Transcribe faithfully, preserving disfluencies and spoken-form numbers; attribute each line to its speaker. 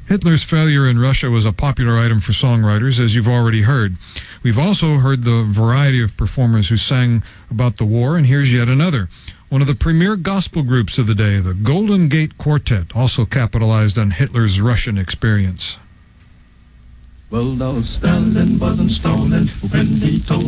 Speaker 1: Hitler's failure in Russia was a popular item for songwriters, as you've already heard. We've also heard the variety of performers who sang about the war, and here's yet another. One of the premier gospel groups of the day, the Golden Gate Quartet, also capitalized on Hitler's Russian experience.
Speaker 2: Well, now Stalin wasn't stoning when he told